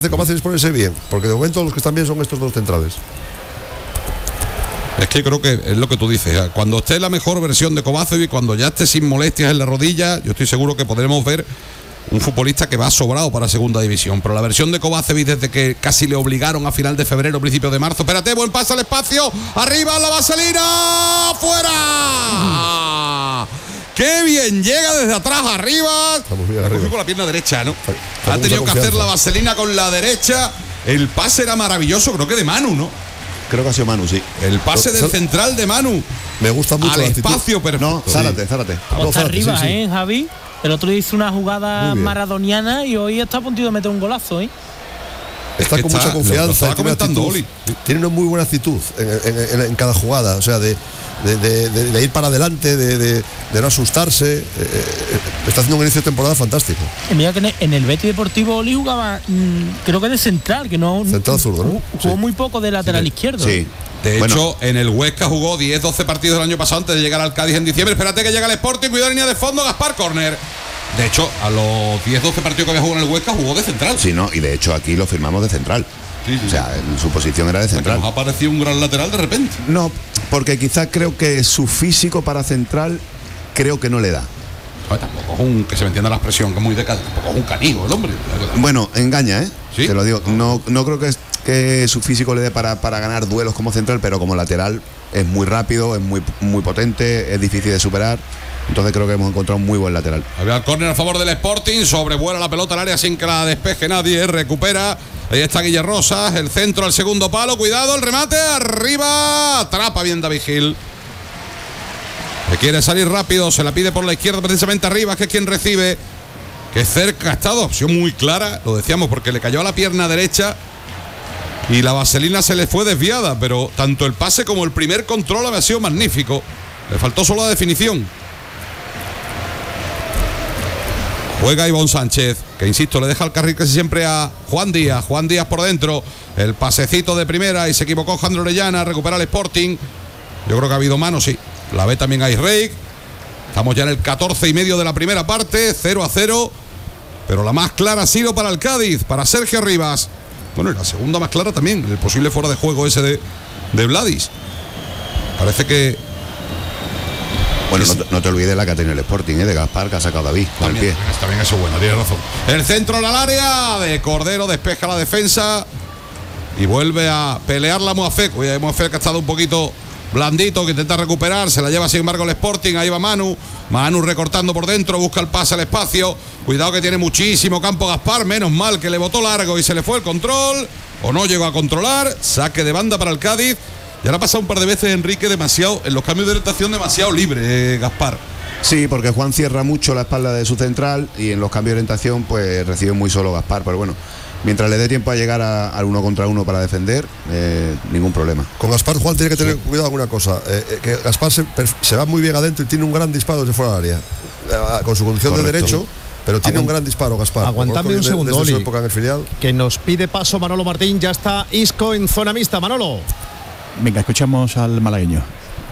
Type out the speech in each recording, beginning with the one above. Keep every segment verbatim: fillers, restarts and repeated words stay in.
Kovacevic ponerse bien, porque de momento los que están bien son estos dos centrales. Es que creo que es lo que tú dices, cuando esté la mejor versión de Kovacevic, cuando ya esté sin molestias en la rodilla, yo estoy seguro que podremos ver un futbolista que va sobrado para segunda división. Pero la versión de Kovacevic, desde que casi le obligaron a final de febrero, principio de marzo, espérate, buen pase al espacio, arriba la vaselina, fuera. ¡Qué bien! Llega desde atrás arriba. Estamos bien arriba. Con la pierna derecha, ¿no? Está Ha tenido que confianza. hacer la vaselina con la derecha. El pase era maravilloso, creo que de Manu, ¿no? Creo que ha sido Manu, sí. El pase del central de Manu. Me gusta mucho al la actitud. espacio perfecto. No, Zárate, Zárate. No, Está Zárate, arriba, sí, sí. ¿eh, Javi? El otro día hizo una jugada Muy bien. maradoniana y hoy está a punto de meter un golazo, ¿eh? Está Es que con está- mucha lo confianza, estaba tiene, una comentando actitud, Oli. tiene una muy buena actitud en, en- en- en cada jugada, o sea, de, de, de- de- de ir para adelante, de, de- de no asustarse. eh, eh, está haciendo un inicio de temporada fantástico. Y mira que en el- en el Betis Deportivo Oli jugaba, mm, creo que de central, que no Central zurdo, ¿no? jugó, jugó Sí. muy poco de lateral izquierdo. Sí. De Bueno, hecho, en el Huesca jugó diez doce partidos el año pasado antes de llegar al Cádiz en diciembre. Espérate que llega el Sporting, cuidado línea de fondo, Gaspar, córner. De hecho, a los diez doce partidos que había jugado en el Huesca jugó de central. sí, no, y de hecho aquí lo firmamos de central. Sí, sí. O sea, en su posición era de O sea, que central. nos ha parecido un gran lateral de repente. No, porque quizás creo que su físico para central creo que no le da. Joder, tampoco es un, que se me entienda la expresión, que es muy de Cádiz, tampoco es un canijo el hombre. Bueno, engaña, ¿eh? ¿Sí? Te lo digo. No, no creo que, es- que su físico le dé para, para ganar duelos como central, pero como lateral es muy rápido, es muy, muy potente, es difícil de superar. Entonces creo que hemos encontrado un muy buen lateral. Había el córner a favor del Sporting, sobrevuela la pelota al área sin que la despeje nadie, recupera. Ahí está Guille Rosas, el centro al segundo palo, cuidado, el remate, arriba, atrapa bien David Gil. Que quiere salir rápido, se la pide por la izquierda precisamente arriba, que es quien recibe. Que cerca ha estado, opción muy clara, lo decíamos porque le cayó a la pierna derecha y la vaselina se le fue desviada, pero tanto el pase como el primer control había sido magnífico. Le faltó solo la definición. Juega Ivonne Sánchez, que insisto, le deja el carril casi siempre a Juan Díaz. Juan Díaz por dentro, el pasecito de primera y se equivocó Jandro Orellana, recupera el Sporting. Yo creo que ha habido mano, sí. La ve también Aisreik. Estamos ya en el catorce y medio de la primera parte, cero a cero. Pero la más clara ha sido para el Cádiz, para Sergio Rivas. Bueno, y la segunda más clara también, el posible fuera de juego ese de, de Vladis. Parece que Bueno, no, te- no te olvides la que ha tenido el Sporting, ¿eh? De Gaspar, que ha sacado David con el También, pie. está bien eso, bueno, tiene razón. El centro al área de Cordero, despeja la defensa y vuelve a pelear la Moafec. Oye, Moafec que ha estado un poquito blandito, que intenta recuperar, se la lleva sin embargo el Sporting. Ahí va Manu, Manu recortando por dentro, busca el pase al espacio. Cuidado que tiene muchísimo campo Gaspar, menos mal que le botó largo y se le fue el control, o no llegó a controlar. Saque de banda para el Cádiz. Y ahora ha pasado un par de veces Enrique demasiado, en los cambios de orientación demasiado libre, eh, Gaspar. Sí, porque Juan cierra mucho la espalda de su central y en los cambios de orientación pues recibe muy solo Gaspar. Pero bueno, mientras le dé tiempo a llegar a- al uno contra uno para defender, eh, ningún problema. Con Gaspar Juan tiene que tener cuidado con una cosa, eh, eh, que Gaspar se, per- se va muy bien adentro y tiene un gran disparo desde fuera del área, eh, con su condición de Correcto. derecho, pero tiene Aguant- un gran disparo Gaspar. Aguantadme Lo un conozco segundo, desde su Oli. época en el filial. Que nos pide paso Manolo Martín. Ya está Isco en zona mixta. Manolo. Venga, escuchamos al malagueño.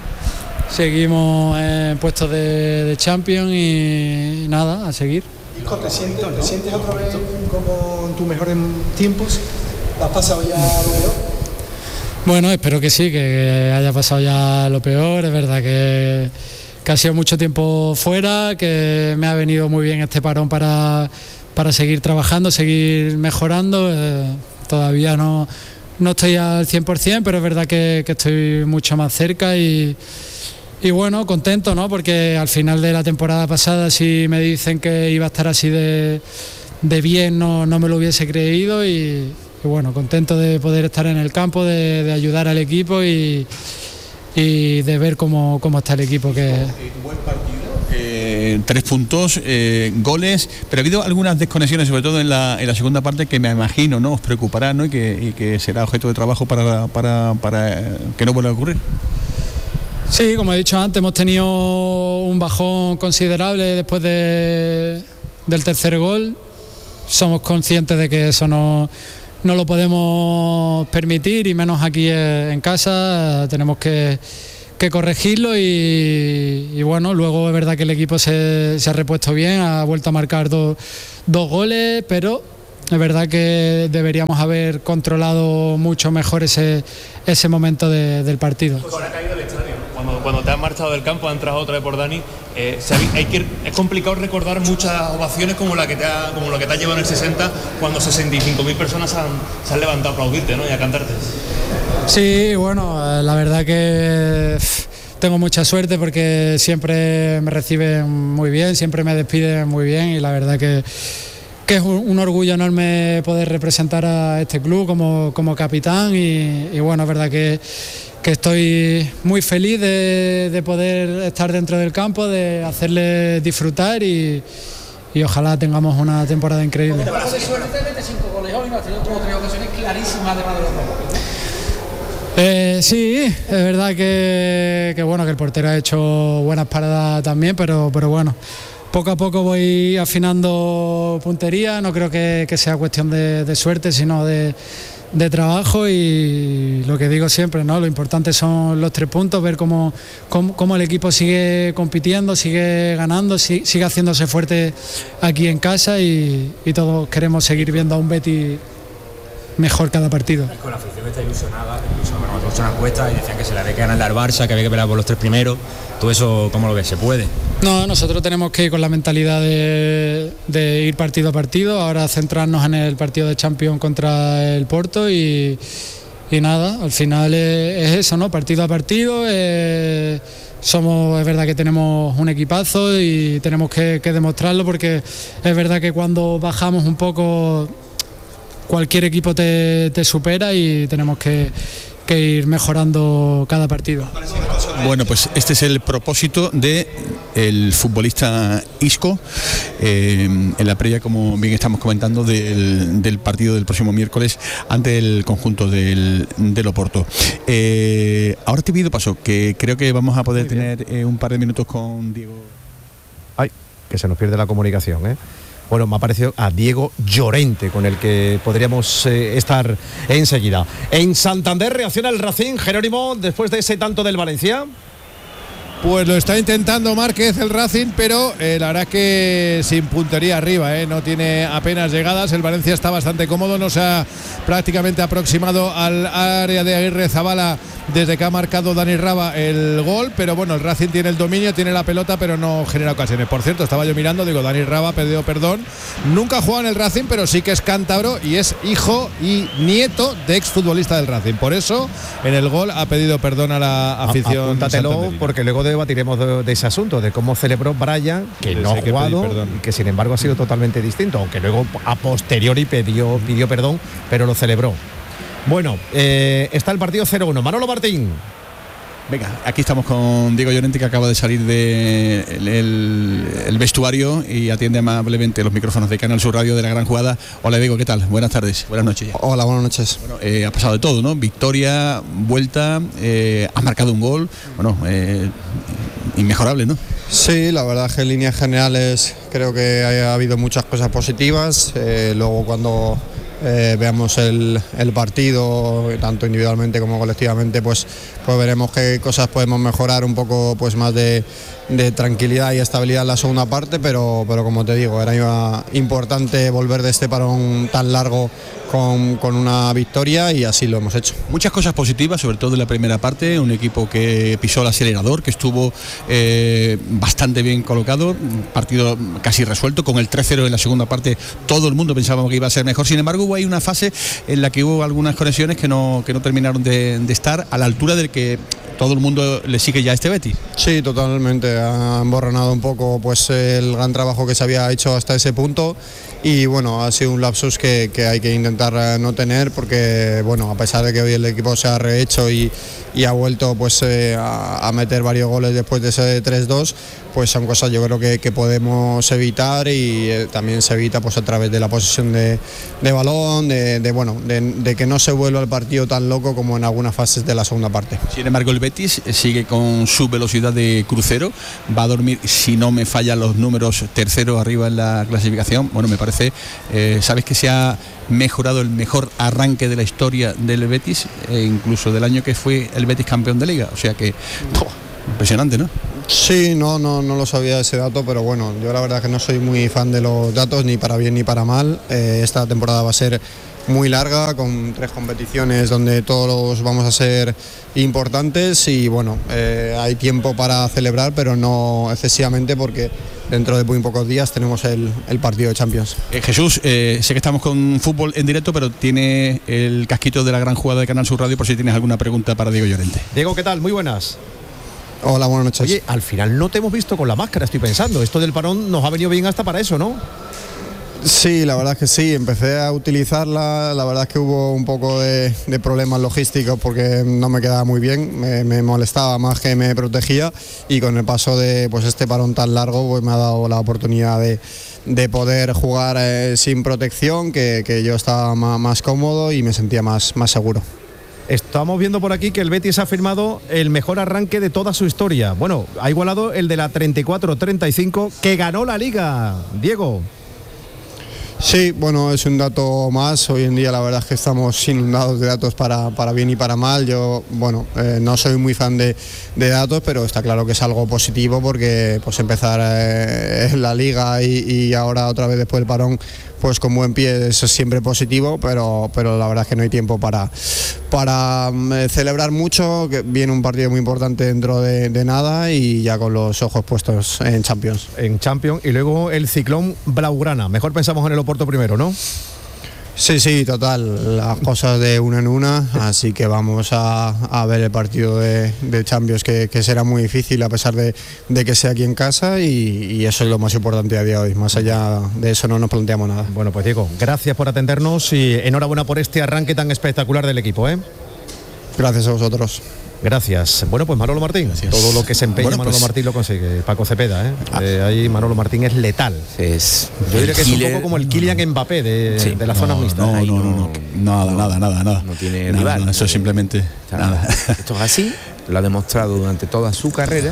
Seguimos en puestos de, de Champions y nada, a seguir. Isco, ¿te sientes, ¿te sientes otra vez como en tus mejores tiempos? ¿Has pasado ya lo peor? Bueno, espero que sí, que haya pasado ya lo peor. Es verdad que, que ha sido mucho tiempo fuera, que me ha venido muy bien este parón para, para seguir trabajando, seguir mejorando. Eh, todavía no, no estoy al cien por ciento, pero es verdad que, que estoy mucho más cerca y, y bueno, contento, ¿no? Porque al final de la temporada pasada, si me dicen que iba a estar así de, de bien, no, no me lo hubiese creído y... Y bueno, contento de poder estar en el campo, de, de ayudar al equipo y, y de ver cómo, cómo está el equipo. Que Buen partido, eh, tres puntos, eh, goles, pero ha habido algunas desconexiones, sobre todo en la, en la segunda parte, que me imagino, ¿no?, os preocupará, ¿no?, y que, y que será objeto de trabajo para, para, para eh, que no vuelva a ocurrir. sí, como he dicho antes, hemos tenido un bajón considerable después de, del tercer gol. Somos conscientes de que eso no... no lo podemos permitir y menos aquí en casa, tenemos que, que corregirlo y, y bueno, luego es verdad que el equipo se, se ha repuesto bien, ha vuelto a marcar dos, dos goles, pero es verdad que deberíamos haber controlado mucho mejor ese, ese momento de, del partido. Pues ha caído el estadio. Cuando, cuando te has marchado del campo, ha entrado otra vez por Dani. Eh, hay que, es complicado recordar muchas ovaciones como la que te ha, como la que te ha llevado en el sesenta, cuando sesenta y cinco mil personas han, se han levantado a aplaudirte, ¿no? Y a cantarte. Sí, bueno, la verdad que tengo mucha suerte porque siempre me reciben muy bien, siempre me despiden muy bien y la verdad que, que es un, un orgullo enorme poder representar a este club como, como capitán y, y bueno, es verdad que, que estoy muy feliz de, de poder estar dentro del campo, de hacerles disfrutar y, y ojalá tengamos una temporada increíble. Te vas de suerte, veinticinco goles hoy, no has tenido como tres ocasiones clarísimas además de los dos. Eh, sí, es verdad que, que bueno que el portero ha hecho buenas paradas también, pero, pero bueno, poco a poco voy afinando puntería, no creo que, que sea cuestión de, de suerte, sino de, de trabajo y lo que digo siempre, ¿no? Lo importante son los tres puntos, ver cómo, cómo, cómo el equipo sigue compitiendo, sigue ganando, si, sigue haciéndose fuerte aquí en casa y, y todos queremos seguir viendo a un Betis mejor cada partido. Y con la afición está ilusionada, incluso bueno, hemos hecho una encuesta y decían que se le había que ganar al Barça, que había que pelear por los tres primeros. ¿Tú eso cómo lo ves? ¿Se puede? No, nosotros tenemos que ir con la mentalidad de, de ir partido a partido, ahora centrarnos en el partido de Champions contra el Porto y, y nada, al final es, es eso, ¿no? Partido a partido, eh, somos, es verdad que tenemos un equipazo y tenemos que, que demostrarlo porque es verdad que cuando bajamos un poco cualquier equipo te, te supera y tenemos que, que ir mejorando cada partido. Bueno, pues este es el propósito de el futbolista Isco eh, en la previa, como bien estamos comentando, del, del partido del próximo miércoles ante el conjunto del, del Oporto. Eh, ahora te pido paso, que creo que vamos a poder tener eh, un par de minutos con Diego. Ay, que se nos pierde la comunicación, ¿eh? Bueno, me ha parecido a Diego Llorente, con el que podríamos eh, estar enseguida. En Santander reacciona el Racing, Jerónimo, después de ese tanto del Valencia. Pues lo está intentando Márquez, el Racing, pero eh, la verdad que sin puntería arriba, eh, no tiene apenas llegadas. El Valencia está bastante cómodo, no se ha prácticamente aproximado al área de Aguirrezabala desde que ha marcado Dani Raba el gol, pero bueno, el Racing tiene el dominio, tiene la pelota, pero no genera ocasiones. Por cierto, estaba yo mirando, digo, Dani Raba, pedido perdón, nunca ha jugado en el Racing, pero sí que es cántabro y es hijo y nieto de exfutbolista del Racing. Por eso, en el gol ha pedido perdón a la afición. Apúntatelo, porque luego debatiremos de, de ese asunto, de cómo celebró Brian, que no ha jugado y que sin embargo ha sido totalmente distinto, aunque luego a posteriori pidió, pidió perdón, pero lo celebró. Bueno, eh, está el partido cero uno. Manolo Martín. Venga, aquí estamos con Diego Llorente, que acaba de salir del de el, el vestuario y atiende amablemente los micrófonos de Canal Sur Radio de La Gran Jugada. Hola Diego, ¿qué tal? Buenas tardes, buenas noches ya. Hola, buenas noches. Bueno, eh, ha pasado de todo, ¿no? Victoria, vuelta, eh, has marcado un gol, bueno, eh, inmejorable, ¿no? Sí, la verdad que en líneas generales creo que ha habido muchas cosas positivas. Eh, luego cuando Eh, veamos el, el partido tanto individualmente como colectivamente, pues, pues veremos qué cosas podemos mejorar, un poco pues más de, de tranquilidad y estabilidad en la segunda parte, pero, pero como te digo, era importante volver de este parón tan largo con, con una victoria y así lo hemos hecho. Muchas cosas positivas, sobre todo en la primera parte, un equipo que pisó el acelerador, que estuvo eh, bastante bien colocado, un partido casi resuelto, con el tres cero en la segunda parte todo el mundo pensaba que iba a ser mejor, sin embargo hubo ahí una fase en la que hubo algunas conexiones que no, que no terminaron de, de estar a la altura del que todo el mundo le sigue ya a este Betis. Sí, totalmente, ha emborronado un poco pues el gran trabajo que se había hecho hasta ese punto y bueno, ha sido un lapsus que, que hay que intentar no tener porque bueno, a pesar de que hoy el equipo se ha rehecho y, y ha vuelto pues eh, a, a meter varios goles después de ese tres dos, pues son cosas yo creo que, que podemos evitar y eh, también se evita pues a través de la posesión de, de balón, de, de bueno, de, de que no se vuelva el partido tan loco como en algunas fases de la segunda parte. Sin embargo el Betis sigue con su velocidad de crucero, va a dormir, si no me fallan los números, tercero arriba en la clasificación. Bueno, me parece, eh, sabes que se ha mejorado el mejor arranque de la historia del Betis, eh, incluso del año que fue el Betis campeón de Liga, o sea que oh, impresionante, ¿no? Sí, no, no, no lo sabía ese dato, pero bueno, yo la verdad que no soy muy fan de los datos, ni para bien ni para mal. Eh, esta temporada va a ser muy larga, con tres competiciones donde todos vamos a ser importantes y bueno, eh, hay tiempo para celebrar, pero no excesivamente porque dentro de muy pocos días tenemos el, el partido de Champions. Eh, Jesús, eh, sé que estamos con fútbol en directo, pero tiene el casquito de la gran jugada de Canal Sur Radio por si tienes alguna pregunta para Diego Llorente. Diego, ¿qué tal? Muy buenas. Hola, buenas noches. Oye, al final no te hemos visto con la máscara, estoy pensando. Esto del parón nos ha venido bien hasta para eso, ¿no? Sí, la verdad es que sí, empecé a utilizarla, la verdad es que hubo un poco de, de problemas logísticos porque no me quedaba muy bien, me, me molestaba más que me protegía y con el paso de pues este parón tan largo pues me ha dado la oportunidad de, de poder jugar eh, sin protección, que, que yo estaba más, más cómodo y me sentía más, más seguro. Estamos viendo por aquí que el Betis ha firmado el mejor arranque de toda su historia. Bueno, ha igualado el de la treinta y cuatro treinta y cinco que ganó la Liga. Diego. Sí, bueno, es un dato más. Hoy en día la verdad es que estamos inundados de datos para, para bien y para mal. Yo, bueno, eh, no soy muy fan de, de datos, pero está claro que es algo positivo porque pues empezar eh, en la Liga y, y ahora otra vez después del parón pues con buen pie, eso es siempre positivo, pero, pero la verdad es que no hay tiempo para, para eh, celebrar mucho, que viene un partido muy importante dentro de, de nada y ya con los ojos puestos en Champions. En Champions y luego el Ciclón Blaugrana. Mejor pensamos en el Oporto primero, ¿no? Sí, sí, total, las cosas de una en una, así que vamos a, a ver el partido de, de Champions, que, que será muy difícil a pesar de, de que sea aquí en casa y, y eso es lo más importante a día de hoy, más allá de eso no nos planteamos nada. Bueno, pues Diego, gracias por atendernos y enhorabuena por este arranque tan espectacular del equipo, ¿eh? Gracias a vosotros. Gracias. Bueno, pues Manolo Martín, gracias. Todo lo que se empeña bueno, pues, Manolo Martín lo consigue. Paco Cepeda, ¿eh? Ah. eh ahí Manolo Martín es letal. Es Yo diría que es un poco como el Kylian Mbappé de, sí, de la no, zona mixta. No, no, no, no, nada, nada, nada, nada. No tiene nada, rival. Nada, eso es simplemente nada. Esto es así, lo ha demostrado durante toda su carrera.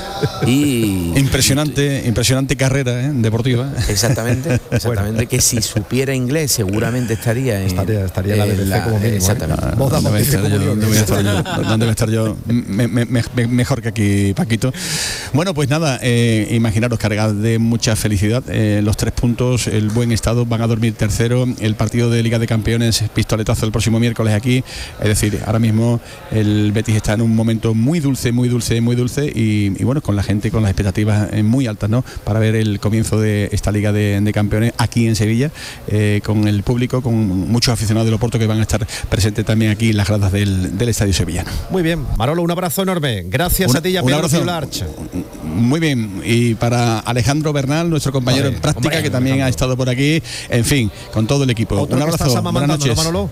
Y impresionante, impresionante carrera ¿eh? deportiva. Exactamente, exactamente. Bueno. Que si supiera inglés seguramente estaría en, estaría, estaría en la B B C la, como mínimo. Exactamente. ¿eh? No, ¿Dónde voy a estar yo? ¿Dónde voy a estar yo? ¿Dónde voy a estar yo? Me, me, me, mejor que aquí, Paquito. Bueno, pues nada, eh, imaginaros cargados de mucha felicidad. Eh, los tres puntos, el buen estado, van a dormir tercero. El partido de Liga de Campeones, pistoletazo el próximo miércoles aquí. Es decir, ahora mismo el Betis está en un momento muy dulce, muy dulce, muy dulce y, y bueno, con la gente, con las expectativas muy altas, ¿no? Para ver el comienzo de esta Liga de, de Campeones aquí en Sevilla, eh, con el público, con muchos aficionados del Oporto que van a estar presentes también aquí en las gradas del, del Estadio Sevillano. Muy bien, Manolo, un abrazo enorme. Gracias un, a ti y a Pedro Ciularch. Muy bien, y para Alejandro Bernal, nuestro compañero Oye, en práctica, hombre, que también Alejandro. ha estado por aquí, en fin, con todo el equipo. Otro un abrazo, buenas noches. ¿no, Manolo?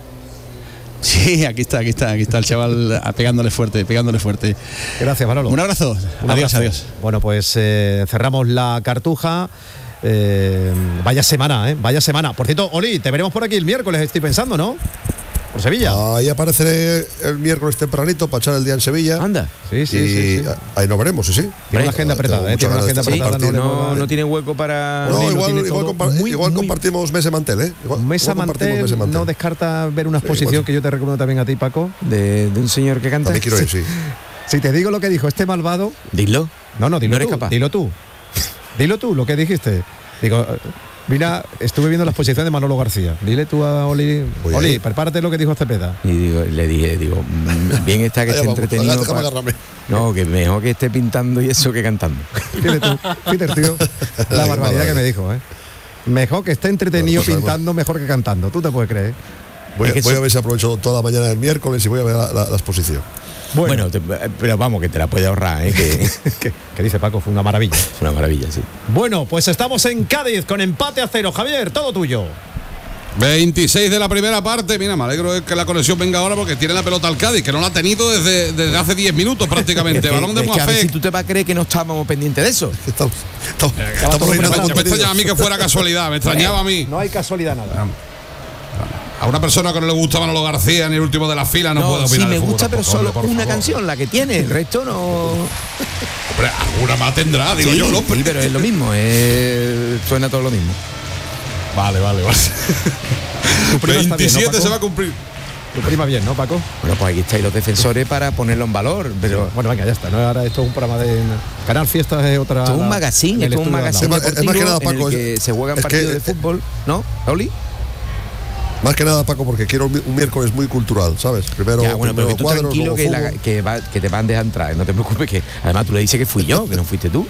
Sí, aquí está, aquí está, aquí está el chaval pegándole fuerte, pegándole fuerte. Gracias, Manolo. Un abrazo. Un adiós, abrazo. adiós. Bueno, pues eh, cerramos la cartuja. Eh, vaya semana, ¿eh? Vaya semana. Por cierto, Oli, te veremos por aquí el miércoles, estoy pensando, ¿no? Por Sevilla. Ahí apareceré el miércoles tempranito para echar el día en Sevilla. Anda. Sí, sí, sí, sí. Ahí nos veremos, sí, sí. Tiene una agenda apretada, ¿eh? Tiene una agenda apretada. Sí, no, no, no tiene hueco para. No, igual, igual, compa muy, igual muy compartimos Mesa Mantel, ¿eh? Igual, Mesa Mantel no descarta ver una exposición sí, bueno. que yo te recomiendo también a ti, Paco. De, de un señor que canta. También quiero ir, sí. Si te digo lo que dijo este malvado. Dilo. No, no, dilo no eres tú. Capaz. Dilo tú. Dilo tú, lo que dijiste. Digo. Mira, estuve viendo la exposición de Manolo García. Dile tú a Oli, Oye, Oli, prepárate lo que dijo Cepeda. Y digo, le dije, digo, bien está que esté entretenido. Para... No, que mejor que esté pintando y eso que cantando. Dile tú, Peter, tío, la barbaridad que me dijo, ¿eh? Mejor que esté entretenido bueno, pues, pintando, bueno. mejor que cantando. Tú te puedes creer. Voy, es que voy eso... a ver si aprovecho toda la mañana del miércoles y voy a ver la, la, la exposición. Bueno, bueno te, pero vamos, que te la puede ahorrar, ¿eh? Que, que, que dice Paco, fue una maravilla. Fue una maravilla, sí. Bueno, pues estamos en Cádiz con empate a cero. Javier, todo tuyo. veintiséis de la primera parte. Mira, me alegro de que la conexión venga ahora porque tiene la pelota al Cádiz, que no la ha tenido desde, desde hace diez minutos prácticamente. Balón de Moafé. A ver si tú te vas a creer que no estábamos pendientes de eso. Estamos, estamos, eh, estamos me, me, me extrañaba a mí que fuera casualidad, me extrañaba a mí. No hay casualidad nada. A una persona que no le gusta Manolo García ni el último de la fila no, no puedo opinar. Sí, me gusta, pero tampoco, solo hombre, una favor. canción, la que tiene, el resto no. Hombre, alguna más tendrá, digo sí, yo, López. Sí, pero es lo mismo, es... suena todo lo mismo. Vale, vale, vale. veintisiete bien, ¿no, se va a cumplir. Lo prima bien, ¿no, Paco? Bueno, pues aquí estáis los defensores para ponerlo en valor, pero... Bueno, venga, ya está, ¿no? Ahora esto es un programa de... Canal Fiesta es otra... Esto es un magazine, esto es un magazine deportivo es más que nada, Paco, en el que es, se juegan partidos que, de fútbol, ¿no, Oli? Más que nada, Paco, porque quiero un miércoles muy cultural, ¿sabes? Primero, ya, bueno, primero pero tú cuadros, tranquilo que, la, que, va, que te van a dejar entrar, no te preocupes, que además tú le dices que fui yo, que no fuiste tú.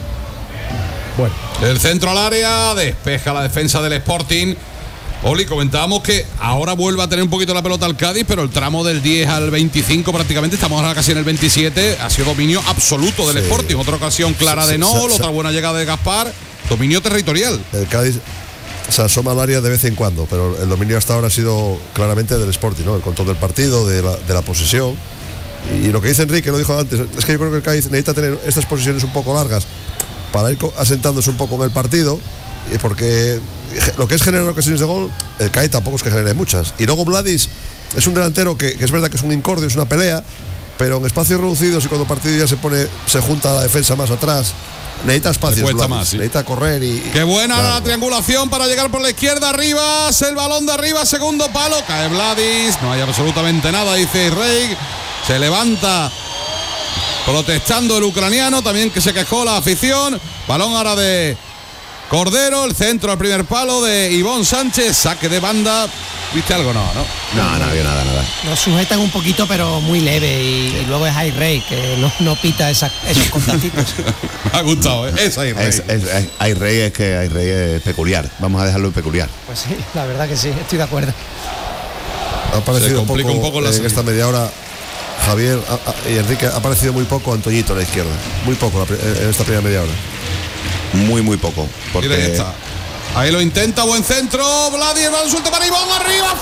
Bueno. El centro al área, despeja la defensa del Sporting. Oli, comentábamos que ahora vuelve a tener un poquito la pelota al Cádiz, pero el tramo del diez al veinticinco prácticamente, estamos ahora casi en el veintisiete, ha sido dominio absoluto del sí. Sporting. Otra ocasión clara sí, de Nol, sí, otra sí. buena llegada de Gaspar, dominio territorial. El Cádiz se asoma al área de vez en cuando, pero el dominio hasta ahora ha sido claramente del Sporting, ¿no? El control del partido, de la, de la posesión. Y lo que dice Enrique, lo dijo antes, es que yo creo que el Cádiz necesita tener estas posiciones un poco largas para ir asentándose un poco en el partido, porque lo que es generar ocasiones de gol, el Cádiz tampoco es que genere muchas. Y luego Vladis es un delantero que, que es verdad que es un incordio, es una pelea, pero en espacios reducidos y cuando el partido ya se pone, se junta la defensa más atrás, necesita espacios, más, ¿sí? Necesita correr y... Qué buena claro. La triangulación para llegar por la izquierda, arriba, el balón de arriba, segundo palo, cae Vladis, no hay absolutamente nada, dice Rey, se levanta protestando el ucraniano, también que se quejó la afición, balón ahora de Cordero, el centro al primer palo de Ivón Sánchez, saque de banda. ¿Viste algo? No, no. No, no había nada, nada. Lo sujetan un poquito, pero muy leve. Y, y luego es Ay Rey, que no, no pita esa, esos contactitos. Me ha gustado, ¿eh? Es Ay Rey. Es, es, es, Ay Rey es que Ay Rey es peculiar. Vamos a dejarlo en peculiar. Pues sí, la verdad que sí, estoy de acuerdo. Ha aparecido un poco, un poco en esta media hora. Javier a, a, y Enrique ha aparecido muy poco Antoñito a la izquierda. Muy poco en esta primera media hora. Muy, muy poco. Porque... Mira, ahí está. Ahí lo intenta, buen centro. Vladi, el balón suelto para Ivón, arriba,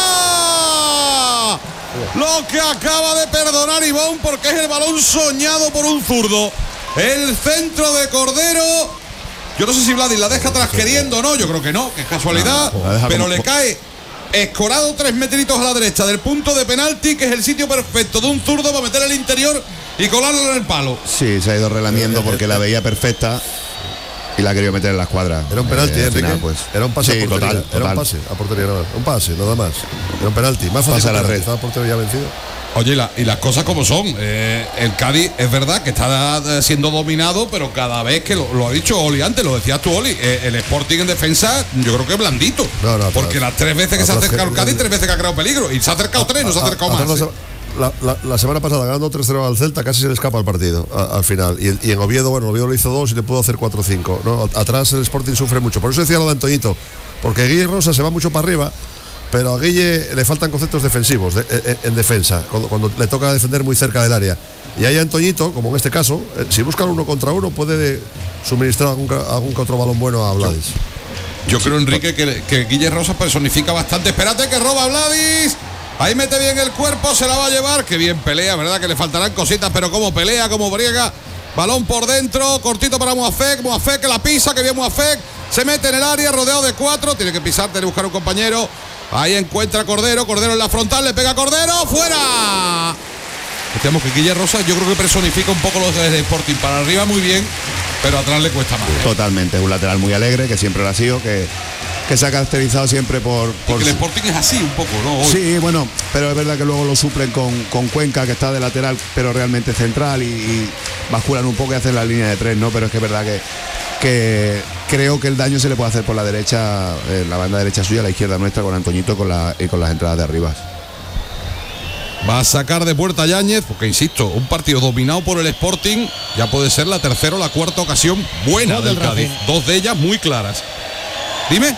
fuera. Lo que acaba de perdonar Ivón, porque es el balón soñado por un zurdo. El centro de Cordero. Yo no sé si Vladi la deja atrás queriendo o no, yo creo que no, que es casualidad. No, pero le cae escorado tres metritos a la derecha del punto de penalti, que es el sitio perfecto de un zurdo para meter el interior y colarlo en el palo. Sí, se ha ido relamiendo porque la veía perfecta. Y la ha querido meter en la escuadra. Era un penalti, eh, Enrique. Final, pues. Era un pase sí, a portería. Total, Era total. un pase a portería, nada más. Un pase, nada más. Era un penalti. Más fácil pasa que la red. Estaba el portero ya vencido. Oye, la, y las cosas como son. Eh, el Cádiz es verdad que está siendo dominado, pero cada vez que lo, lo ha dicho Oli antes, lo decías tú, Oli, eh, el Sporting en defensa, yo creo que es blandito. No, no, porque las tres veces que se ha acercado el Cádiz, tres veces que ha creado peligro. Y se ha acercado tres, no se ha acercado más. ¿eh? La, la, la semana pasada ganando tres cero al Celta casi se le escapa el partido a, al final y, y en Oviedo, bueno, Oviedo le hizo dos y le pudo hacer cuatro cinco, ¿no? Atrás el Sporting sufre mucho, por eso decía lo de Antoñito, porque Guille Rosa se va mucho para arriba, pero a Guille le faltan conceptos defensivos de, en, en defensa, cuando, cuando le toca defender muy cerca del área, y ahí Antoñito, como en este caso, eh, si buscan uno contra uno puede suministrar algún, algún otro balón bueno a Vladis. Yo creo, Enrique, que, que Guille Rosa personifica bastante. Espérate que roba Vladis. Ahí mete bien el cuerpo, se la va a llevar. Qué bien pelea, verdad que le faltarán cositas, pero como pelea, como briega. Balón por dentro, cortito para Moafek. Moafek que la pisa, que bien Moafek. Se mete en el área, rodeado de cuatro. Tiene que pisar, tiene que buscar un compañero. Ahí encuentra a Cordero. Cordero en la frontal, le pega a Cordero. ¡Fuera! Decíamos que Guille Rosa yo creo que personifica un poco los de Sporting. Para arriba muy bien, pero atrás le cuesta más. ¿eh? Totalmente, es un lateral muy alegre, que siempre lo ha sido, que... que se ha caracterizado siempre por... por y que el Sporting es así un poco, ¿no? Hoy. Sí, bueno, pero es verdad que luego lo suplen con, con Cuenca, que está de lateral, pero realmente central, y, y basculan un poco y hacen la línea de tres, ¿no? Pero es que es verdad que, que creo que el daño se le puede hacer por la derecha, eh, la banda derecha suya, la izquierda nuestra, con Antoñito con la, y con las entradas de arriba. Va a sacar de puerta Yáñez, porque insisto, un partido dominado por el Sporting, ya puede ser la tercera o la cuarta ocasión buena del, del Cádiz. Dos de ellas muy claras. Dime.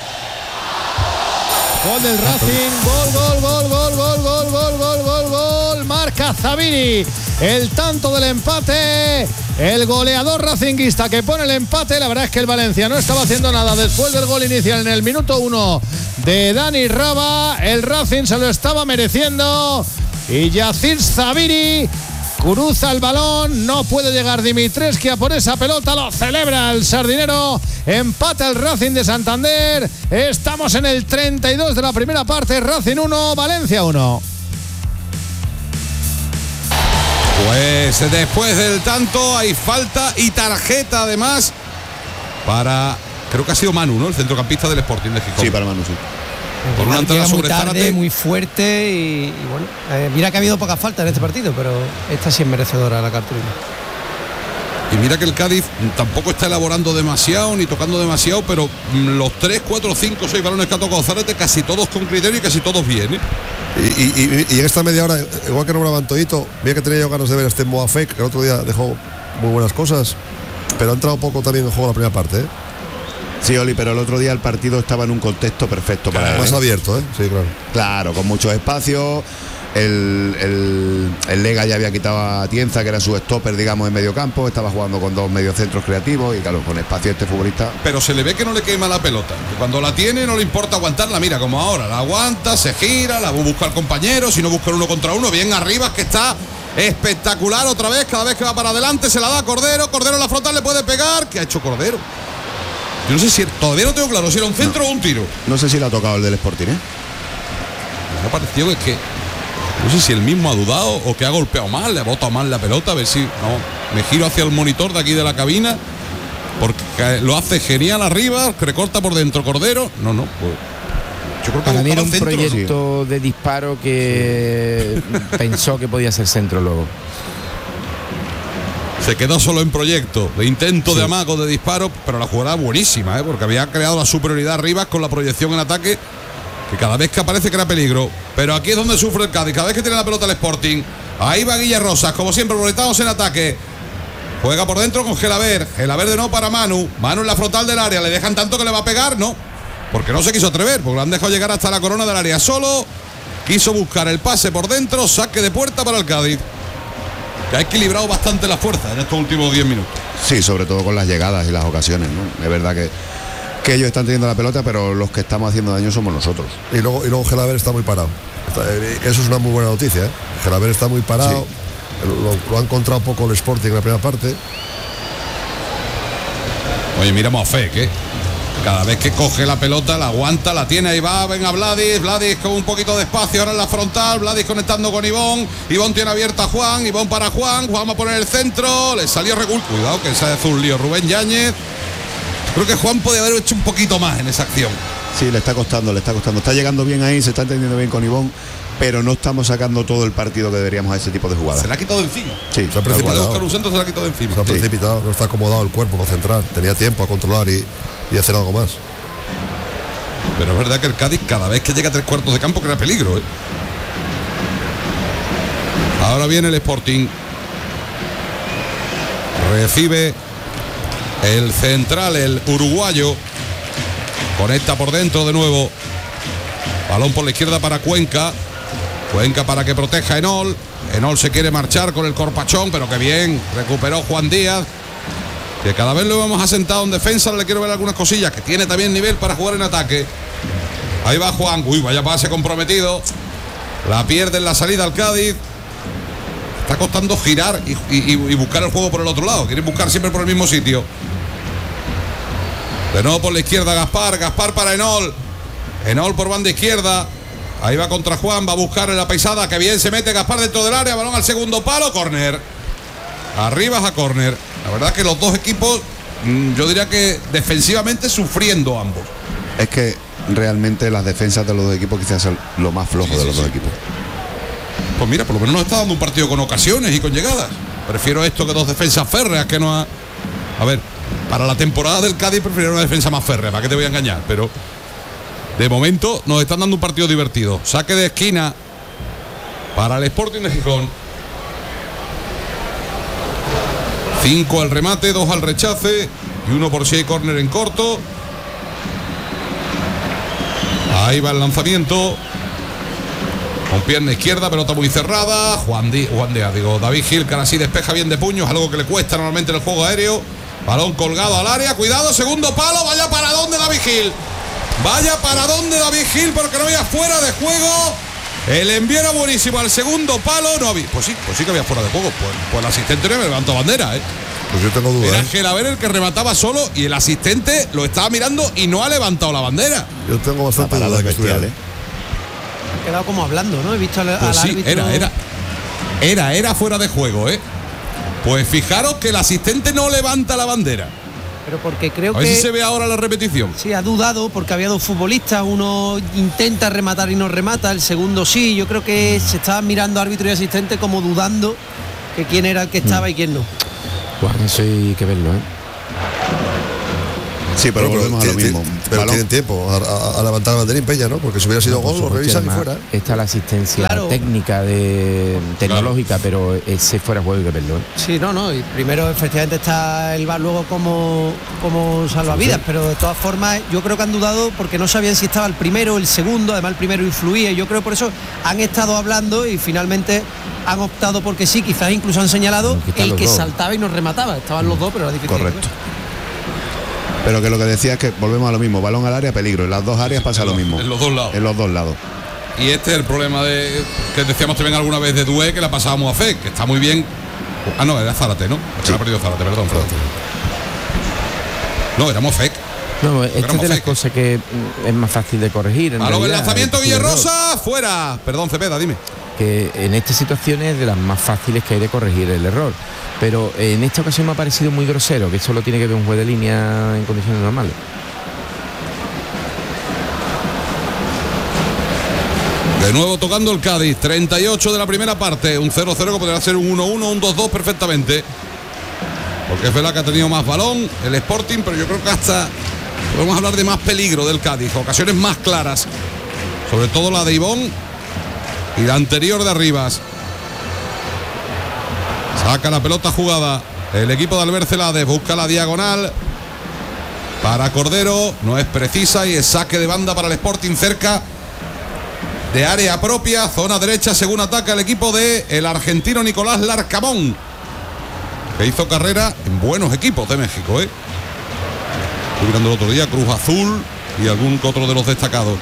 Gol del Racing, gol, gol, gol, gol, gol, gol, gol, gol, gol, gol, marca Zabiri, el tanto del empate, el goleador racinguista que pone el empate. La verdad es que el Valencia no estaba haciendo nada después del gol inicial en el minuto uno de Dani Raba, el Racing se lo estaba mereciendo y Yacir Zabiri cruza el balón, no puede llegar Dimitrescu a por esa pelota, lo celebra el sardinero, empata el Racing de Santander, estamos en el treinta y dos de la primera parte, Racing uno, Valencia uno. Pues después del tanto hay falta y tarjeta además para, creo que ha sido Manu, ¿no? El centrocampista del Sporting de Gijón. Sí, para Manu, sí. Por una entrada muy sobre tarde, Zárate. muy fuerte y, y bueno, eh, mira que ha habido pocas faltas en este partido, pero esta sí es merecedora la cartulina. Y mira que el Cádiz tampoco está elaborando demasiado ni tocando demasiado, pero los tres, cuatro, cinco, seis balones que ha tocado Zárate, casi todos con criterio y casi todos bien, ¿eh? Y, y, y en esta media hora, igual que no me Toito, mira que tenía yo ganas de ver a este Moafek, que el otro día dejó muy buenas cosas, pero ha entrado poco también en juego la primera parte, ¿eh? Sí, Oli, pero el otro día el partido estaba en un contexto perfecto para él. Más ¿eh? abierto, ¿eh? Sí, claro. Claro, con muchos espacios. El, el, el Lega ya había quitado a Tienza, que era su stopper, digamos, en medio campo. Estaba jugando con dos mediocentros creativos y, claro, con espacio este futbolista. Pero se le ve que no le quema la pelota. Que cuando la tiene no le importa aguantarla. Mira, como ahora, la aguanta, se gira, la busca al compañero. Si no busca uno contra uno, bien arriba, que está espectacular otra vez. Cada vez que va para adelante se la da a Cordero. Cordero en la frontal le puede pegar. ¿Qué ha hecho Cordero? Yo no sé si, todavía no tengo claro si era un centro no. o un tiro. No sé si le ha tocado el del Sporting, ¿eh? Me ha parecido que es que no sé si el mismo ha dudado o que ha golpeado mal, le ha botado mal la pelota, a ver si no. Me giro hacia el monitor de aquí de la cabina, porque lo hace genial arriba, que recorta por dentro Cordero. No, no, pues yo creo que para mí era un centro, proyecto sí. de disparo que sí. pensó que podía ser centro luego. Se quedó solo en proyecto, de intento sí. de amago, de disparo, pero la jugada buenísima, ¿eh? Porque había creado la superioridad arriba con la proyección en ataque, que cada vez que aparece crea peligro. Pero aquí es donde sufre el Cádiz, cada vez que tiene la pelota el Sporting. Ahí va Guille Rosas, como siempre, proyectados en ataque. Juega por dentro con Gelaber. Gelaber de no para Manu. Manu en la frontal del área, le dejan tanto que le va a pegar, no. Porque no se quiso atrever, porque lo han dejado llegar hasta la corona del área solo. Quiso buscar el pase por dentro, saque de puerta para el Cádiz, que ha equilibrado bastante la fuerza en estos últimos diez minutos. Sí, sobre todo con las llegadas y las ocasiones, ¿no? Es verdad que, que ellos están teniendo la pelota, pero los que estamos haciendo daño somos nosotros. Y luego, y luego Gelaber está muy parado. Eso es una muy buena noticia, ¿eh? Gelaber está muy parado. Sí. Lo, lo ha encontrado poco el Sporting en la primera parte. Oye, mira Moafek, ¿eh? Cada vez que coge la pelota, la aguanta, la tiene, ahí va, venga Vladis, Vladis con un poquito de espacio, ahora en la frontal, Vladis conectando con Ivón, Ivón tiene abierta a Juan, Ivón para Juan, Juan va a poner el centro, le salió Regul, cuidado que se hace un lío Rubén Yáñez. Creo que Juan podía haber hecho un poquito más en esa acción. Sí, le está costando, le está costando, está llegando bien ahí, se está entendiendo bien con Ivón, pero no estamos sacando todo el partido que deberíamos a ese tipo de jugadas. Se le ha quitado de encima. Sí, se ha precipitado. Buscar un centro, se le ha quitado de encima. Se ha precipitado, sí. No está acomodado el cuerpo para centrar, tenía tiempo a controlar y, y hacer algo más. Pero es verdad que el Cádiz cada vez que llega a tres cuartos de campo crea peligro, ¿eh? Ahora viene el Sporting. Recibe el central, el uruguayo. Conecta por dentro de nuevo. Balón por la izquierda para Cuenca. Cuenca para que proteja a Enol. Enol se quiere marchar con el corpachón, pero que bien. Recuperó Juan Díaz, que cada vez lo hemos asentado en defensa. Le quiero ver algunas cosillas, que tiene también nivel para jugar en ataque. Ahí va Juan. Uy, vaya pase comprometido. La pierde en la salida al Cádiz. Está costando girar y, y, y buscar el juego por el otro lado. Quieren buscar siempre por el mismo sitio. De nuevo por la izquierda Gaspar. Gaspar para Enol. Enol por banda izquierda. Ahí va contra Juan. Va a buscar en la paisada. Que bien se mete Gaspar dentro del área. Balón al segundo palo. Córner. Arriba a córner. La verdad que los dos equipos, yo diría que defensivamente sufriendo ambos. Es que realmente las defensas de los dos equipos quizás son lo más flojo sí, de los sí, dos sí. equipos. Pues mira, por lo menos nos está dando un partido con ocasiones y con llegadas. Prefiero esto que dos defensas férreas que no ha... A ver, para la temporada del Cádiz prefiero una defensa más férrea, ¿para qué te voy a engañar? Pero de momento nos están dando un partido divertido. Saque de esquina para el Sporting de Gijón. Cinco al remate, dos al rechace y uno por si hay córner en corto. Ahí va el lanzamiento. Con pierna izquierda, pelota muy cerrada. Juan Díaz, Juan Díaz, digo, David Gil, que ahora sí despeja bien de puños, algo que le cuesta normalmente en el juego aéreo. Balón colgado al área, cuidado, segundo palo, vaya para dónde David Gil. Vaya para dónde David Gil, porque no había fuera de juego. El envío era buenísimo al segundo palo, no había. Pues sí, pues sí que había fuera de juego. Pues, pues el asistente no me levantó bandera, ¿eh? Pues yo tengo dudas. Era Gelaber el que remataba solo y el asistente lo estaba mirando y no ha levantado la bandera. Yo tengo bastante dudas que estudiar, ¿eh? He quedado como hablando, ¿no? He visto al, pues al sí, árbitro. Era, era. Era, era fuera de juego, ¿eh? Pues fijaros que el asistente no levanta la bandera. Pero porque creo a ver que... si se ve ahora la repetición. Sí, ha dudado porque había dos futbolistas, uno intenta rematar y no remata, el segundo sí. Yo creo que se estaban mirando árbitro y asistente como dudando que quién era el que estaba y quién no. Pues eso hay que verlo, ¿eh? Sí, pero, pero volvemos a lo mismo. Pero balón. Tienen tiempo a, a, a levantar el banderín Peña, ¿no? Porque si hubiera sido no, gol, lo revisan y fuera. Está la asistencia claro. técnica, de tecnológica, claro. pero ese fuera juego hay que verlo, ¿eh? Sí, no, no. Y primero efectivamente está el V A R luego como, como salvavidas, sí, sí. pero de todas formas yo creo que han dudado porque no sabían si estaba el primero o el segundo, además el primero influía, y yo creo por eso han estado hablando y finalmente han optado porque sí, quizás incluso han señalado el que dos. saltaba y nos remataba. Estaban los dos, pero era difícil. Correcto. Pero que lo que decía es que volvemos a lo mismo, balón al área, peligro. En las dos áreas pasa en lo los, mismo. En los dos lados. En los dos lados. Y este es el problema de que decíamos también alguna vez de Dué, que la pasábamos a Fek, que está muy bien. Ah, no, era Zárate, ¿no? Sí. Ha perdido Zárate, perdón, perdón. No, éramos Fek. No, esta es de las cosas que es más fácil de corregir. A lo el lanzamiento Guillerrosa, fuera. Perdón, Cepeda, dime. Que en estas situaciones es de las más fáciles que hay de corregir el error. Pero en esta ocasión me ha parecido muy grosero, que solo tiene que ver un juez de línea en condiciones normales. De nuevo tocando el Cádiz, treinta y ocho de la primera parte, un cero cero que podría ser un uno uno, un dos dos perfectamente. Porque es verdad que ha tenido más balón el Sporting, pero yo creo que hasta podemos hablar de más peligro del Cádiz, ocasiones más claras, sobre todo la de Ibón y la anterior de Arribas. Saca la pelota jugada el equipo de Albert Celades, busca la diagonal para Cordero, no es precisa y es saque de banda para el Sporting cerca de área propia, zona derecha, según ataca el equipo de el argentino Nicolás Larcamón, que hizo carrera en buenos equipos de México, ¿eh? Estoy mirando el otro día, Cruz Azul y algún otro de los destacados.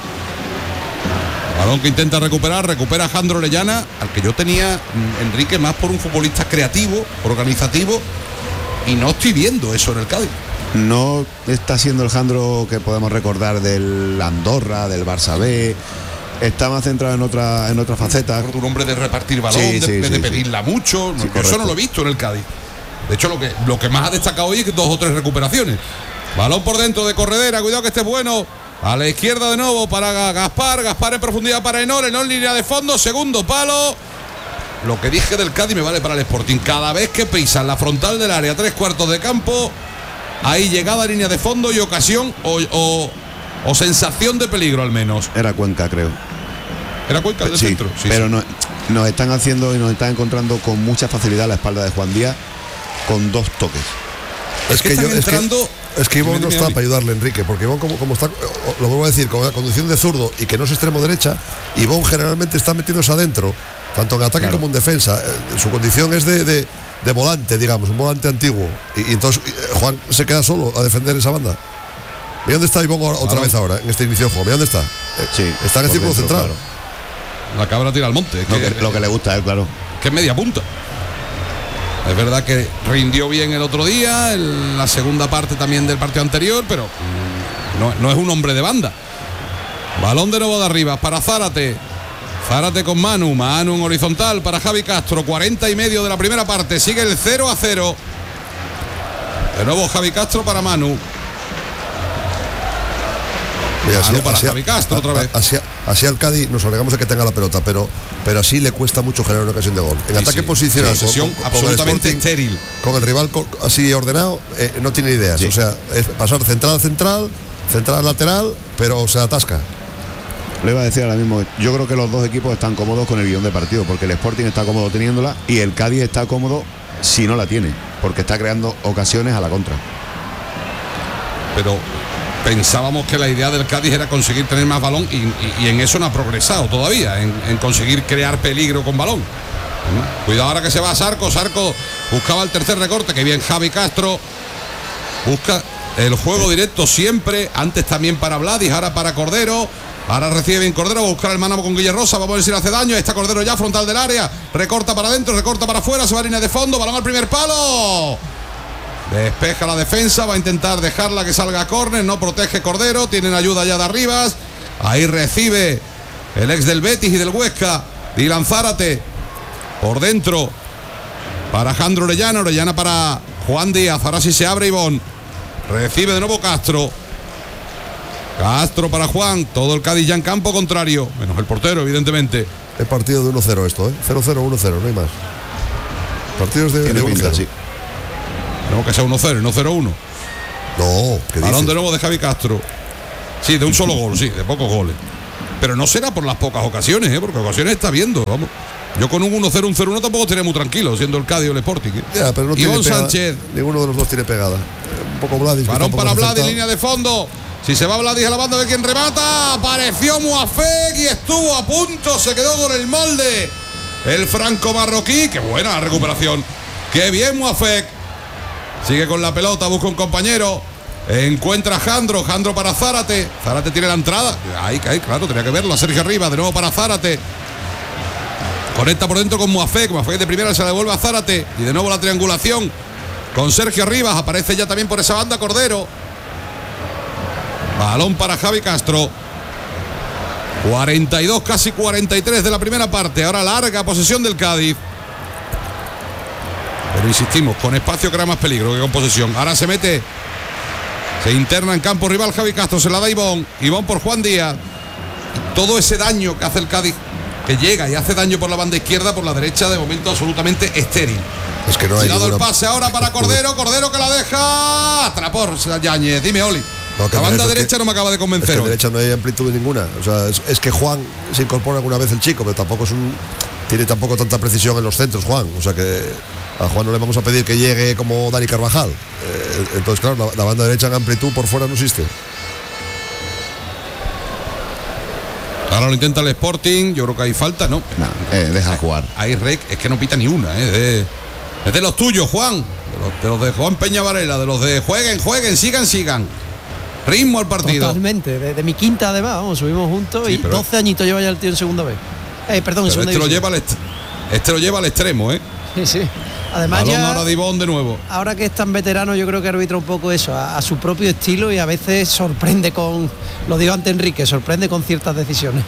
Balón que intenta recuperar, recupera Jandro Orellana, al que yo tenía, Enrique, más por un futbolista creativo, organizativo, y no estoy viendo eso en el Cádiz. No está siendo el Jandro que podemos recordar del Andorra, del Barça B, está más centrado en otra en otra faceta. Un hombre de repartir balón, sí, de, sí, de, sí, de pedirla sí. mucho, sí, eso no lo he visto en el Cádiz. De hecho, lo que, lo que más ha destacado hoy es que dos o tres recuperaciones. Balón por dentro de Corredera, cuidado que esté bueno. A la izquierda de nuevo para Gaspar, Gaspar en profundidad para Enor, Enor línea de fondo, segundo palo. Lo que dije del Cádiz me vale para el Sporting. Cada vez que pisan la frontal del área, tres cuartos de campo, hay llegada a línea de fondo y ocasión o, o, o sensación de peligro al menos. Era Cuenca, creo. Era Cuenca del sí, centro. Sí, pero sí. No, nos están haciendo y nos están encontrando con mucha facilidad la espalda de Juan Díaz con dos toques. Es, es que, que yo entrando. Es que, es que Ivón no está para ayudarle, Enrique, porque Ivón como, como está, lo vuelvo a decir, con la conducción de zurdo y que no es extremo derecha, Ivón generalmente está metiéndose adentro, tanto en ataque claro. como en defensa. Eh, su condición es de, de, de volante, digamos, un volante antiguo. Y, y entonces eh, Juan se queda solo a defender esa banda. ¿Y dónde está Ivón otra claro. vez ahora, en este inicio de juego? ¿Y dónde está? Eh, sí, está en el círculo central. Claro. La cabra tira al monte. Lo que, que, lo que le gusta a él, claro. Que es media punta. Es verdad que rindió bien el otro día, en la segunda parte también del partido anterior, pero no, no es un hombre de banda. Balón de nuevo de arriba para Zárate. Zárate con Manu, Manu en horizontal para Javi Castro, cuarenta y medio de la primera parte, sigue el cero a cero. De nuevo Javi Castro para Manu. Mira, así, para así, Javi Castro otra vez. Así, así al Cádiz nos alegamos de que tenga la pelota, pero, pero así le cuesta mucho generar una ocasión de gol. En sí, ataque sí. posicional, sí, con, con, absolutamente con estéril. Con el rival con, así ordenado, eh, no tiene ideas. Sí. O sea, es pasar central central, central lateral, pero se atasca. Le iba a decir ahora mismo, yo creo que los dos equipos están cómodos con el guión de partido, porque el Sporting está cómodo teniéndola y el Cádiz está cómodo si no la tiene, porque está creando ocasiones a la contra. Pero pensábamos que la idea del Cádiz era conseguir tener más balón y, y, y en eso no ha progresado todavía, en, en conseguir crear peligro con balón. ¿Mm? Cuidado ahora que se va a Sarco, Sarco buscaba el tercer recorte, que bien Javi Castro, busca el juego directo siempre, antes también para Vladis, ahora para Cordero, ahora recibe bien Cordero, va a buscar el mano con Guillerrosa, vamos a ver si le hace daño, está Cordero ya frontal del área, recorta para adentro, recorta para afuera, se va a línea de fondo, balón al primer palo. Despeja la defensa, va a intentar dejarla que salga a córner, no protege Cordero, tienen ayuda ya de Arribas. Ahí recibe el ex del Betis y del Huesca, Dylan Zárate, por dentro para Jandro Orellana, Orellana para Juan Díaz, ahora sí se abre Ivón. Recibe de nuevo Castro. Castro para Juan. Todo el Cádiz ya en campo contrario. Menos el portero, evidentemente. Es partido de uno cero esto, ¿eh? cero cero, uno cero, no hay más. Partidos de, de uno cero. Sí. No, que sea uno cero, no cero uno. No, ¿qué Balón dices? de nuevo de Javi Castro. Sí, de un solo gol, sí, de pocos goles. Pero no será por las pocas ocasiones, ¿eh? Porque ocasiones está viendo, vamos. Yo con un uno cero, un cero uno tampoco estaría muy tranquilo, siendo el Cádiz o el Sporting, ¿eh? Ya, pero no tiene Iván pegada. Sánchez. Ninguno de los dos tiene pegada. Un poco Vladis. Balón para Vladis, línea de fondo. Si se va Vladis a la banda de quien remata, apareció Muafek y estuvo a punto, se quedó con el molde. El franco marroquí, qué buena la recuperación. Qué bien Muafek. Sigue con la pelota, busca un compañero. Encuentra a Jandro, Jandro para Zárate. Zárate tiene la entrada. Ahí, ahí, claro, tenía que verlo. A Sergio Arriba, de nuevo para Zárate. Conecta por dentro con Muafek. Muafek de primera se la devuelve a Zárate. Y de nuevo la triangulación con Sergio Arribas. Aparece ya también por esa banda Cordero. Balón para Javi Castro. cuarenta y dos, casi cuarenta y tres de la primera parte. Ahora larga posesión del Cádiz. Pero insistimos, con espacio crea más peligro que con posesión. Ahora se mete. Se interna en campo rival Javi Castro. Se la da Ivón. Ivón por Juan Díaz. Todo ese daño que hace el Cádiz, que llega y hace daño por la banda izquierda, por la derecha, de momento absolutamente estéril. Es que no hay Tirado el ninguna... pase ahora para Cordero. Cordero que la deja. Atrapó Yáñez. Dime, Oli. No, la banda es derecha que, no me acaba de convencer. Es que hoy. derecha no hay amplitud ninguna. O sea, es, es que Juan se incorpora alguna vez el chico, pero tampoco es un. Tiene tampoco tanta precisión en los centros, Juan. O sea que a Juan no le vamos a pedir que llegue como Dani Carvajal. Eh, entonces, claro, la, la banda derecha en amplitud por fuera no existe. Ahora lo intenta el Sporting. Yo creo que hay falta, ¿no? No, eh, deja jugar. Ahí rec, es que no pita ni una, ¿eh? De, es de los tuyos, Juan. De los, de los de Juan Peña Varela, de los de jueguen, jueguen, sigan, sigan. Ritmo al partido. Totalmente, de, de mi quinta además, vamos, subimos juntos Sí, y pero- doce añitos lleva ya el tío en segunda vez. Eh, perdón, en Pero segunda este lo, división. lleva al est- este lo lleva al extremo, ¿eh? Sí, sí. Además Balón ya, ahora de Ivón de nuevo. ahora que es tan veterano, yo creo que arbitra un poco eso, a, a su propio estilo y a veces sorprende con, lo digo ante Enrique, sorprende con ciertas decisiones.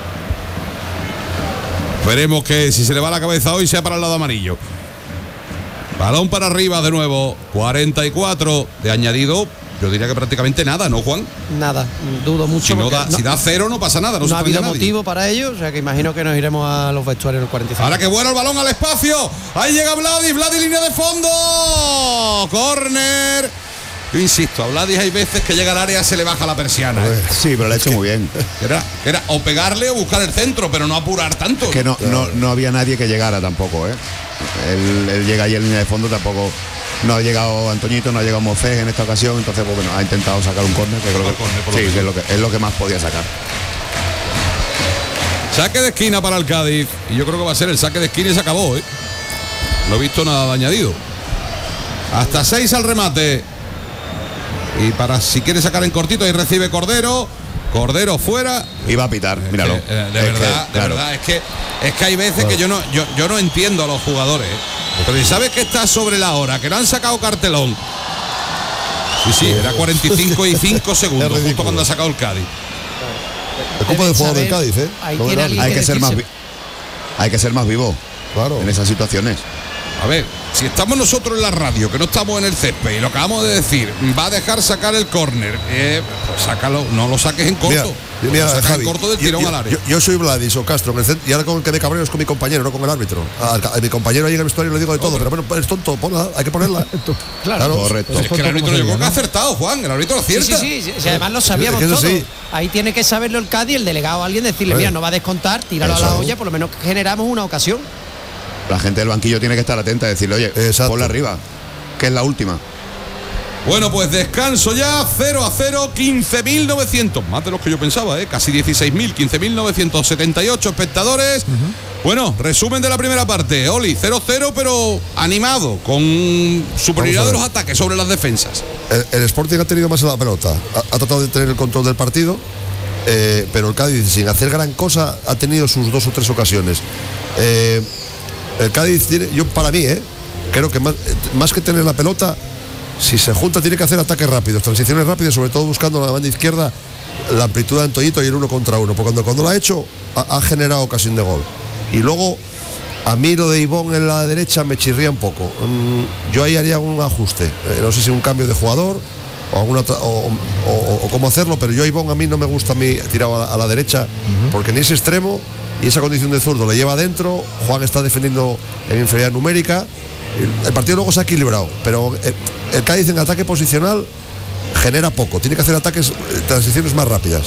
Veremos que si se le va la cabeza hoy sea para el lado amarillo. Balón para arriba de nuevo. cuarenta y cuatro de añadido. Yo diría que prácticamente nada, ¿no, Juan? Nada, dudo mucho. Si, no porque da, si da cero no pasa nada. No, no se ha sorprende habido a nadie. motivo para ello, o sea que imagino que nos iremos a los vestuarios en el cuarenta y cinco. Ahora que bueno el balón al espacio. Ahí llega Vladis. Vladis línea de fondo. Corner. Yo insisto, a Vladis hay veces que llega al área se le baja la persiana. ¿eh? Sí, pero lo ha hecho muy bien. Que era, que era o pegarle o buscar el centro, pero no apurar tanto. Que no, no, no había nadie que llegara tampoco, ¿eh? Él, él llega ahí en línea de fondo, tampoco. No ha llegado Antoñito, no ha llegado Mofé en esta ocasión, entonces pues, bueno, ha intentado sacar un córner, que creo que, córner, por lo sí, menos. que es lo que es lo que más podía sacar. Saque de esquina para el Cádiz. Y yo creo que va a ser el saque de esquina y se acabó, ¿eh? No he visto nada de añadido. Hasta seis al remate. Y para si quiere sacar en cortito, ahí recibe Cordero. Cordero fuera. Iba a pitar, míralo. Eh, eh, de Es verdad, que, de claro. verdad, es que es que hay veces que yo no, yo, yo no entiendo a los jugadores. ¿eh? Pero si sabes que está sobre la hora, que no han sacado cartelón. Sí, sí, era cuarenta y cinco y cinco segundos, justo cuando ha sacado el Cádiz. Es culpa del jugador del saber- Cádiz, ¿eh? ahí No tiene del alguien Hay que ser más decirse- vi- hay que ser más vivo. Claro. En esas situaciones. A ver, si estamos nosotros en la radio, que no estamos en el césped, y lo acabamos de decir, va a dejar sacar el córner, eh, pues sácalo, no lo saques en corto. Mira, Lo mira, sacas Javi, en corto del yo- tirón yo, al área. yo- yo soy Vladis o Castro en el centro, y ahora con el que me cabreo es con mi compañero, no con el árbitro. A, a mi compañero ahí en el vestuario le digo de todo, pero bueno, es tonto, ponla, hay que ponerla. Claro, Correcto. Pues es que el árbitro yo creo que ha acertado, Juan, el árbitro Sí, acierta. sí, sí, sí, sí, además lo sabíamos Es que eso todos. sí. Ahí tiene que saberlo el Cádiz, el delegado, alguien decirle, Oye. mira, no va a descontar, tíralo a Eso. la olla, por lo menos generamos una ocasión. La gente del banquillo tiene que estar atenta y decirle, oye, Exacto. ponla arriba, que es la última. Bueno, pues descanso ya, cero a cero, quince mil novecientos, más de los que yo pensaba, ¿eh? Casi dieciséis mil, quince mil novecientos setenta y ocho espectadores. Bueno, resumen de la primera parte, Oli, cero cero, pero animado, con superioridad de ver. los ataques sobre las defensas. El, el Sporting ha tenido más la pelota, ha, ha tratado de tener el control del partido, eh, pero el Cádiz, sin hacer gran cosa, ha tenido sus dos o tres ocasiones. Eh, el Cádiz tiene, yo para mí, eh, creo que más, más que tener la pelota, si se junta tiene que hacer ataques rápidos, transiciones rápidas, sobre todo buscando la banda izquierda la amplitud de Antoñito y el uno contra uno, porque cuando, cuando lo ha hecho ha, ha generado ocasión de gol. Y luego a mí lo de Ivón en la derecha me chirría un poco. Mm, yo ahí haría un ajuste, eh, no sé si un cambio de jugador o, alguna, o, o, o cómo hacerlo, pero yo Ivón a mí no me gusta a mí tirado a la, a la derecha, uh-huh. porque ni es extremo y esa condición de zurdo le lleva adentro. Juan está defendiendo en inferioridad numérica. El, el partido luego se ha equilibrado, pero el, el Cádiz en ataque posicional genera poco, tiene que hacer ataques, transiciones más rápidas.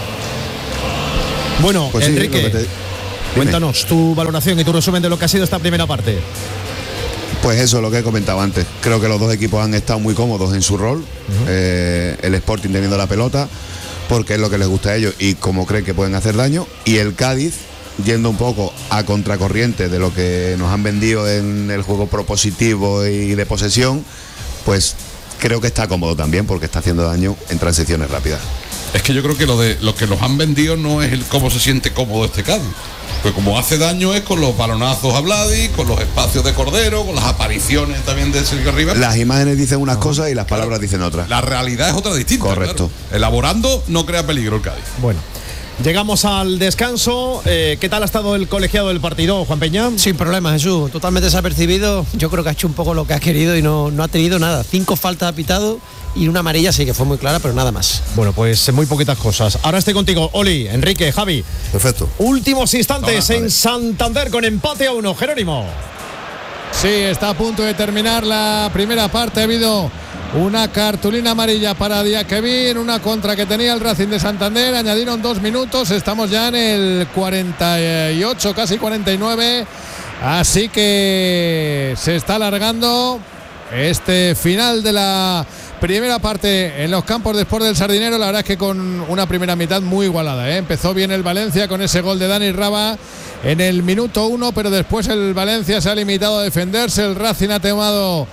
Bueno, pues Enrique, sí, te... cuéntanos tu valoración y tu resumen de lo que ha sido esta primera parte. Pues eso, lo que he comentado antes. Creo que los dos equipos han estado muy cómodos en su rol. Uh-huh. eh, el Sporting teniendo la pelota, porque es lo que les gusta a ellos y como creen que pueden hacer daño. Y el Cádiz yendo un poco a contracorriente de lo que nos han vendido en el juego propositivo y de posesión, pues creo que está cómodo también porque está haciendo daño en transiciones rápidas. Es que yo creo que lo de lo que nos han vendido no es el cómo se siente cómodo este Cádiz. Pues como hace daño es con los balonazos a Vladi, con los espacios de Cordero, con las apariciones también de Sergio Rivas. Las imágenes dicen unas cosas y las palabras dicen otras. La realidad es otra distinta. Correcto. Claro. Elaborando no crea peligro el Cádiz. Bueno. Llegamos al descanso. Eh, ¿Qué tal ha estado el colegiado del partido, Juan Peña? Sin problema, Jesús. Totalmente desapercibido. Yo creo que ha hecho un poco lo que ha querido y no, no ha tenido nada. Cinco faltas ha pitado y una amarilla sí que fue muy clara, pero nada más. Bueno, pues muy poquitas cosas. Ahora estoy contigo, Oli, Enrique, Javi. Perfecto. Últimos instantes en Santander con empate a uno. Jerónimo. Sí, está a punto de terminar la primera parte. Ha habido una cartulina amarilla para Diakevin, una contra que tenía el Racing de Santander. Añadieron dos minutos, estamos ya en el cuarenta y ocho, casi cuarenta y nueve. Así que se está alargando este final de la primera parte en los campos de Sport del Sardinero. La verdad es que con una primera mitad muy igualada, ¿eh? Empezó bien el Valencia con ese gol de Dani Raba en el minuto uno, pero después el Valencia se ha limitado a defenderse. El Racing ha tomado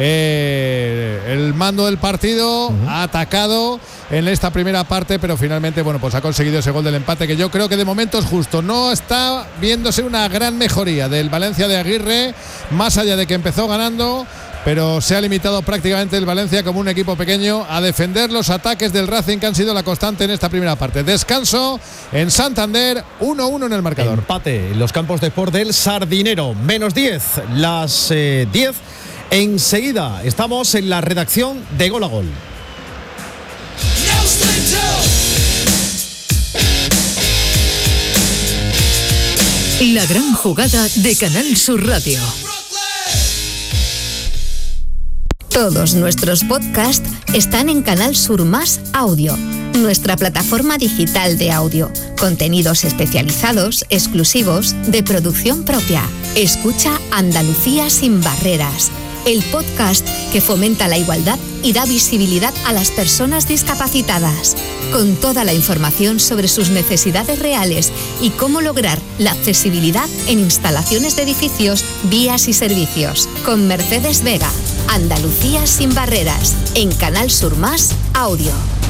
Eh, el mando del partido, uh-huh. ha atacado en esta primera parte, pero finalmente bueno, pues ha conseguido ese gol del empate que yo creo que de momento es justo. No está viéndose una gran mejoría del Valencia de Aguirre, más allá de que empezó ganando, pero se ha limitado prácticamente el Valencia como un equipo pequeño a defender los ataques del Racing que han sido la constante en esta primera parte. Descanso en Santander, uno uno en el marcador. Empate en los campos de Sport del Sardinero, menos diez, las eh, diez. Enseguida estamos en la redacción de Gol a Gol. La gran jugada de Canal Sur Radio. Todos nuestros podcasts están en Canal Sur Más Audio, nuestra plataforma digital de audio. Contenidos especializados, exclusivos, de producción propia. Escucha Andalucía sin barreras, el podcast que fomenta la igualdad y da visibilidad a las personas discapacitadas, con toda la información sobre sus necesidades reales y cómo lograr la accesibilidad en instalaciones de edificios, vías y servicios. Con Mercedes Vega, Andalucía sin barreras, en Canal Sur Más Audio.